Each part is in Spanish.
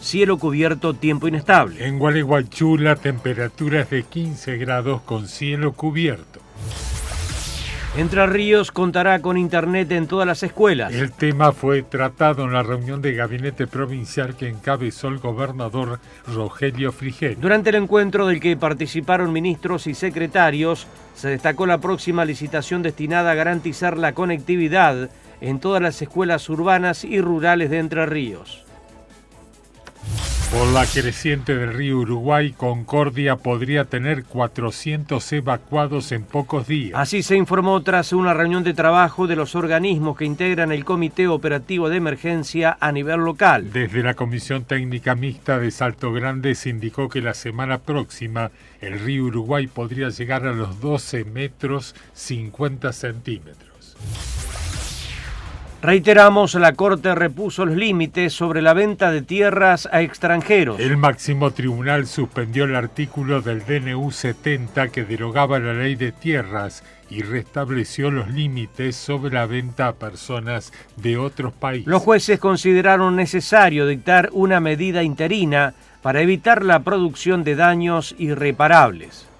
cielo cubierto, tiempo inestable. En Gualeguaychú la temperatura es de 15 grados con cielo cubierto. Entre Ríos contará con internet en todas las escuelas. El tema fue tratado en la reunión de gabinete provincial que encabezó el gobernador Rogelio Frigerio. Durante el encuentro del que participaron ministros y secretarios, se destacó la próxima licitación destinada a garantizar la conectividad en todas las escuelas urbanas y rurales de Entre Ríos. Por la creciente del río Uruguay, Concordia podría tener 400 evacuados en pocos días. Así se informó tras una reunión de trabajo de los organismos que integran el Comité Operativo de Emergencia a nivel local. Desde la Comisión Técnica Mixta de Salto Grande se indicó que la semana próxima el río Uruguay podría llegar a los 12 metros 50 centímetros. Reiteramos, la Corte repuso los límites sobre la venta de tierras a extranjeros. El máximo tribunal suspendió el artículo del DNU 70 que derogaba la ley de tierras y restableció los límites sobre la venta a personas de otros países. Los jueces consideraron necesario dictar una medida interina para evitar la producción de daños irreparables.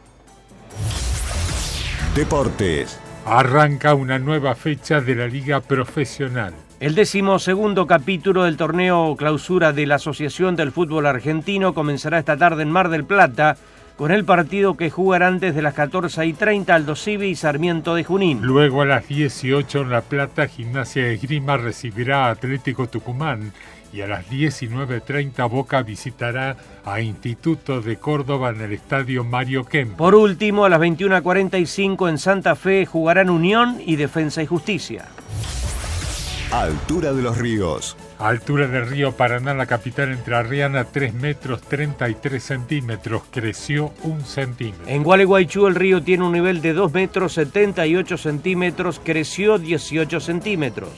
Deportes. Arranca una nueva fecha de la Liga Profesional. El 12º capítulo del torneo clausura de la Asociación del Fútbol Argentino comenzará esta tarde en Mar del Plata, con el partido que jugarán desde las 14:30 Aldo Civi y Sarmiento de Junín. Luego a las 18 en La Plata, Gimnasia de Esgrima recibirá a Atlético Tucumán y a las 19:30 Boca visitará a Instituto de Córdoba en el Estadio Mario Kempes. Por último, a las 21:45 en Santa Fe jugarán Unión y Defensa y Justicia. Altura de los ríos. Altura del río Paraná, la capital entrerriana, 3 metros 33 centímetros, creció 1 centímetro. En Gualeguaychú el río tiene un nivel de 2 metros 78 centímetros, creció 18 centímetros.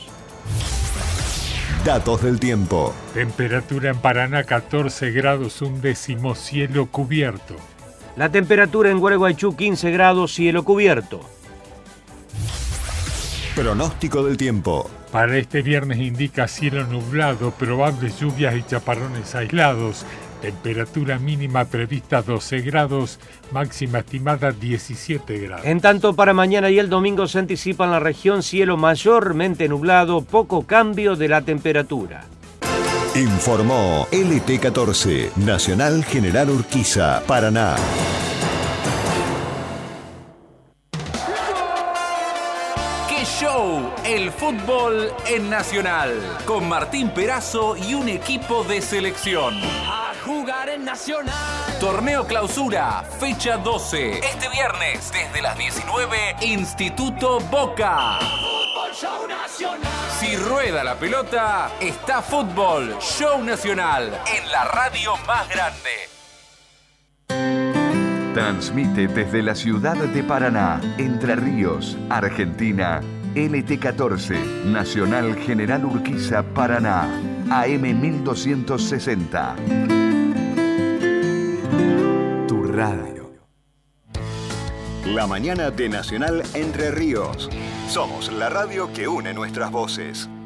Datos del tiempo. Temperatura en Paraná 14 grados 1 cielo cubierto. La temperatura en Gualeguaychú 15 grados, cielo cubierto. Pronóstico del tiempo. Para este viernes indica cielo nublado, probables lluvias y chaparrones aislados. Temperatura mínima prevista 12 grados, máxima estimada 17 grados. En tanto, para mañana y el domingo se anticipa en la región cielo mayormente nublado, poco cambio de la temperatura. Informó LT14, Nacional General Urquiza, Paraná. ¡Qué show! El fútbol en Nacional, con Martín Perazo y un equipo de selección. Jugar en Nacional. Torneo Clausura, fecha 12. Este viernes, desde las 19, Instituto Boca. Fútbol Show Nacional. Si rueda la pelota, está Fútbol Show Nacional en la radio más grande. Transmite desde la ciudad de Paraná, Entre Ríos, Argentina, LT14, Nacional General Urquiza, Paraná, AM 1260. Tu radio. La mañana de Nacional Entre Ríos. Somos la radio que une nuestras voces.